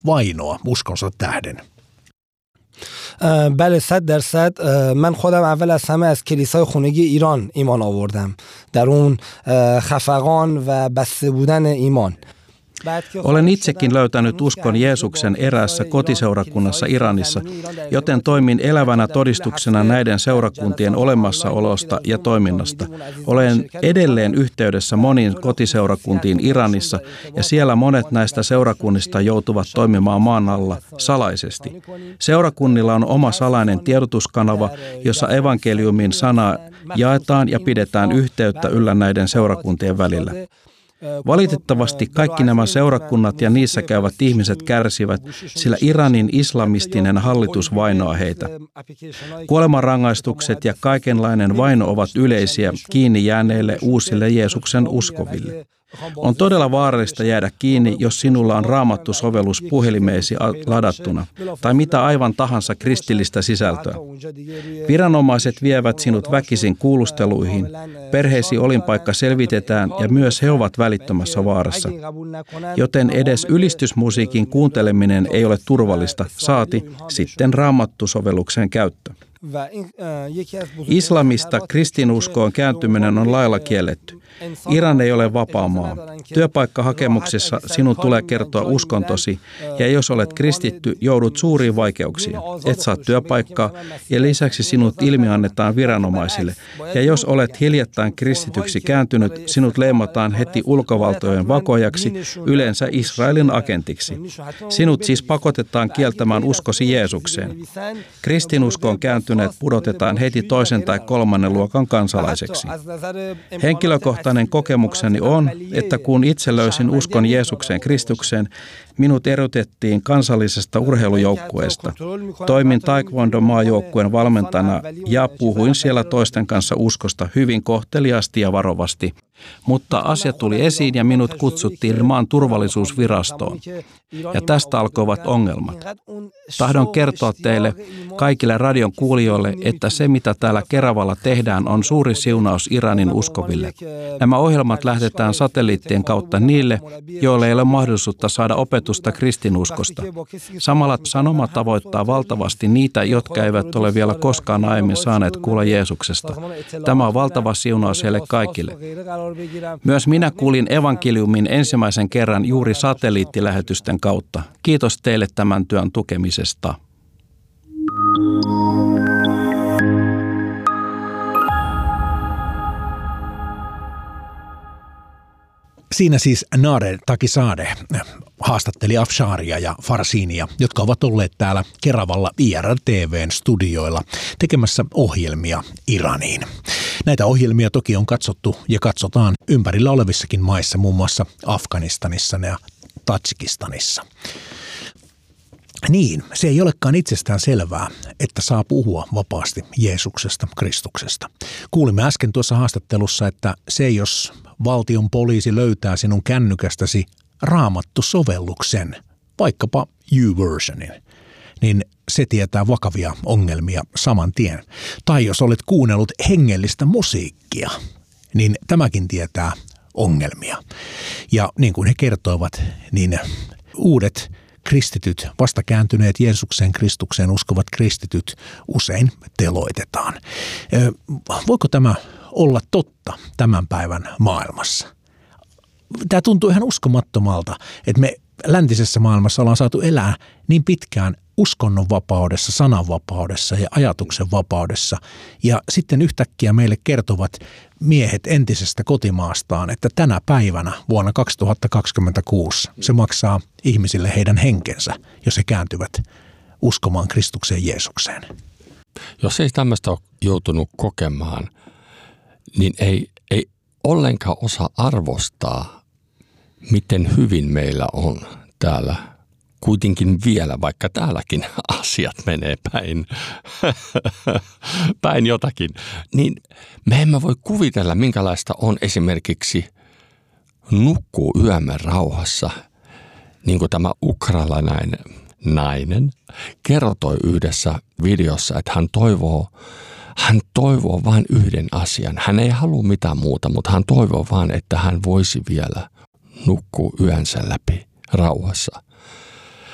vainoa uskonsa tähden. بله 100%. من خودم اول از همه از کلیسای خونگی ایران ایمان آوردم در اون خفقان و بسته بودن ایمان. Olen itsekin löytänyt uskon Jeesuksen eräässä kotiseurakunnassa Iranissa, joten toimin elävänä todistuksena näiden seurakuntien olemassaolosta ja toiminnasta. Olen edelleen yhteydessä moniin kotiseurakuntiin Iranissa, ja siellä monet näistä seurakunnista joutuvat toimimaan maan alla salaisesti. Seurakunnilla on oma salainen tiedotuskanava, jossa evankeliumin sanaa jaetaan ja pidetään yhteyttä yllä näiden seurakuntien välillä. Valitettavasti kaikki nämä seurakunnat ja niissä käyvät ihmiset kärsivät, sillä Iranin islamistinen hallitus vainoaa heitä. Kuolemanrangaistukset ja kaikenlainen vaino ovat yleisiä kiinni jääneille uusille Jeesuksen uskoville. On todella vaarallista jäädä kiinni, jos sinulla on Raamattu-sovellus puhelimeesi ladattuna tai mitä aivan tahansa kristillistä sisältöä. Viranomaiset vievät sinut väkisin kuulusteluihin, perheesi olinpaikka selvitetään ja myös he ovat välittömässä vaarassa. Joten edes ylistysmusiikin kuunteleminen ei ole turvallista, saati sitten Raamattu-sovelluksen käyttö. Islamista kristinuskoon kääntyminen on lailla kielletty. Iran ei ole vapaa maa. Työpaikkahakemuksessa sinun tulee kertoa uskontosi, ja jos olet kristitty, joudut suuriin vaikeuksiin. Et saa työpaikkaa, ja lisäksi sinut ilmiannetaan viranomaisille. Ja jos olet hiljattain kristityksi kääntynyt, sinut leimataan heti ulkovaltojen vakojaksi, yleensä Israelin agentiksi. Sinut siis pakotetaan kieltämään uskosi Jeesukseen. Kristinuskoon kääntyneet pudotetaan heti 2. tai 3. luokan kansalaiseksi. Henkilökohtainen kokemukseni on, että kun itse löysin uskon Jeesukseen Kristukseen, minut erotettiin kansallisesta urheilujoukkueesta. Toimin taekwondo-maajoukkueen valmentajana ja puhuin siellä toisten kanssa uskosta hyvin kohteliaasti ja varovasti. Mutta asia tuli esiin ja minut kutsuttiin maan turvallisuusvirastoon. Ja tästä alkoivat ongelmat. Tahdon kertoa teille kaikille radion kuulijoille, että se mitä täällä Keravalla tehdään on suuri siunaus Iranin uskoville. Nämä ohjelmat lähetetään satelliittien kautta niille, joille ei ole mahdollisuutta saada opetusta kristinuskosta. Samalla sanoma tavoittaa valtavasti niitä, jotka eivät ole vielä koskaan aiemmin saaneet kuulla Jeesuksesta. Tämä on valtava siunaus heille kaikille. Myös minä kuulin evankeliumin ensimmäisen kerran juuri satelliittilähetysten kautta. Kiitos teille tämän työn tukemisesta. Siinä siis Nader Takizadeh haastatteli Afsharia ja Farsinia, jotka ovat olleet täällä Keravalla IRTV:n studioilla tekemässä ohjelmia Iraniin. Näitä ohjelmia toki on katsottu ja katsotaan ympärillä olevissakin maissa, muun muassa Afganistanissa ja Tadžikistanissa. Niin, se ei olekaan itsestään selvää, että saa puhua vapaasti Jeesuksesta, Kristuksesta. Kuulimme äsken tuossa haastattelussa, että se jos valtion poliisi löytää sinun kännykästäsi Raamattu-sovelluksen, vaikkapa YouVersionin, niin se tietää vakavia ongelmia saman tien. Tai jos olet kuunnellut hengellistä musiikkia, niin tämäkin tietää ongelmia. Ja niin kuin he kertoivat, niin uudet kristityt, vastakääntyneet Jeesukseen Kristukseen uskovat kristityt usein teloitetaan. Voiko tämä olla totta tämän päivän maailmassa? Tämä tuntuu ihan uskomattomalta, että me läntisessä maailmassa ollaan saatu elää niin pitkään uskonnonvapaudessa, sananvapaudessa ja ajatuksen vapaudessa. Ja sitten yhtäkkiä meille kertovat miehet entisestä kotimaastaan, että tänä päivänä vuonna 2026 se maksaa ihmisille heidän henkensä, jos he kääntyvät uskomaan Kristukseen Jeesukseen. Jos ei tämmöistä ole joutunut kokemaan, niin ei ollenkaan osaa arvostaa, miten hyvin meillä on täällä. Kuitenkin vielä, vaikka täälläkin asiat menee päin jotakin, niin me emme voi kuvitella, minkälaista on esimerkiksi nukkuu yömme rauhassa, niin kuin tämä ukrainalainen nainen kertoi yhdessä videossa, että hän toivoo vain yhden asian. Hän ei halua mitään muuta, mutta hän toivoo vain, että hän voisi vielä nukkua yönsä läpi rauhassa.